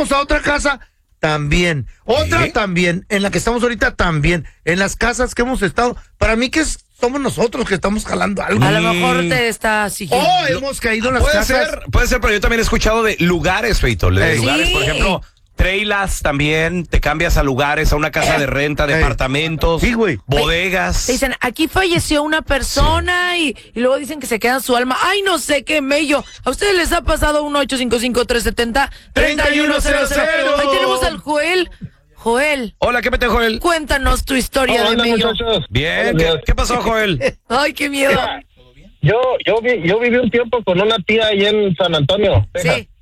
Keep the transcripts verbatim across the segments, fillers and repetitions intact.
vamos a otra casa, también. Otra ¿Sí? también. En la que estamos ahorita, también. En las casas que hemos estado. Para mí que es, somos nosotros que estamos jalando algo. A lo mejor te está siguiendo. Oh, hemos caído en las Puede casas. ser, puede ser, pero yo también he escuchado de lugares, Feito. De Ey. lugares, Sí. por ejemplo, trailas también, te cambias a lugares, a una casa de renta, Ey. departamentos, Sí, güey. bodegas. Te dicen, aquí falleció una persona y, y luego dicen que se queda su alma. Ay, no sé qué mello. ¿A ustedes les ha pasado un ocho cinco cinco, tres siete cero, tres uno cero cero? Ahí tenemos al Joel. Joel, Hola, ¿qué mete, Joel? cuéntanos tu historia de Hola, mello. muchachos. Bien, Buenos ¿qué, días. qué pasó, Joel? Ay, qué miedo. Mira, yo, yo, vi, yo viví un tiempo con una tía ahí en San Antonio, Texas. Sí.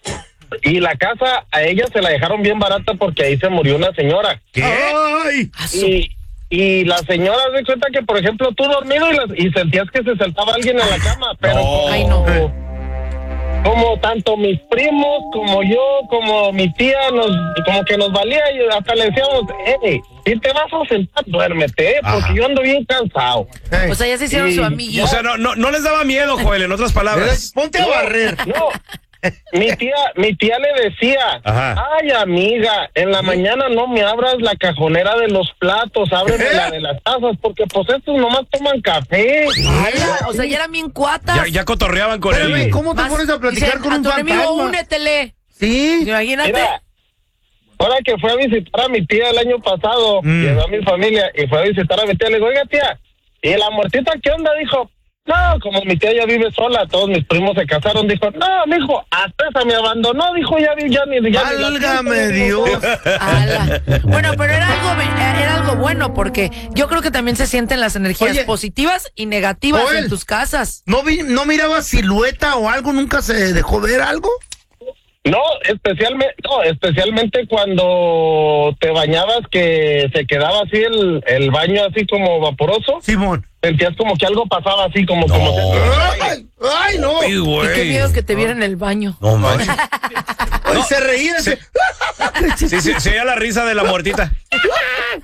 Y la casa a ella se la dejaron bien barata porque ahí se murió una señora. ¿Qué? Ay. A su- Y, y la señora se cuenta que, por ejemplo, tú dormido y, las- y sentías que se saltaba alguien en la cama, pero No. como, Ay, no. como tanto mis primos, como yo, como mi tía, nos como que nos valía y hasta le decíamos, hey, si te vas a sentar, duérmete, ¿eh? porque Ajá. yo ando bien cansado. Ey. O sea, ya se hicieron Sí. su amiguito. O sea, no, no, no les daba miedo, Joel, en otras palabras. Ponte a barrer. No, mi tía, mi tía le decía, Ajá. ay amiga, en la mañana no me abras la cajonera de los platos, ábreme la de las tazas, porque pues estos nomás toman café. Ala, o sea, ya eran bien cuatas. Ya, ya cotorreaban con Espérame, él. ¿cómo te Más- pones a platicar dicen, con a un tu enemigo, fantasma? únetele. Sí. Imagínate. Mira, ahora que fue a visitar a mi tía el año pasado, Mm. llegó a mi familia y fue a visitar a mi tía, le digo, oiga tía, ¿y la muertita qué onda? Dijo, no, como mi tía ya vive sola, todos mis primos se casaron, dijo, no, mijo, hasta esa me abandonó, dijo, ya, vi- ya ni... Ya ni la Válgame siento". Dios. Ala. Bueno, pero era algo, be- era algo bueno porque yo creo que también se sienten las energías Oye, positivas y negativas Joel. en tus casas. ¿No, vi, ¿No miraba silueta o algo? ¿Nunca se dejó ver algo? No, especialmente, no, especialmente cuando te bañabas que se quedaba así el, el baño así como vaporoso, Simón. sentías como que algo pasaba así como No. como se- ¡Ay! ¡Ay, no! Ay, güey. Y qué miedo que te vieran en el baño. No manches. Ay, se reía. Sí. se- Sí, sí, se oía la risa de la muertita.